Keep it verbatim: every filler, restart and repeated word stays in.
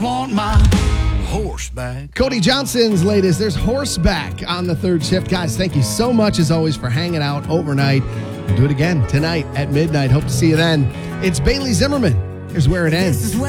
Want my horseback. Cody Johnson's latest. There's Horseback on the third shift. Guys, thank you so much as always for hanging out overnight. We'll do it again tonight at midnight. Hope to see you then. It's Bailey Zimmerman. Here's where it ends.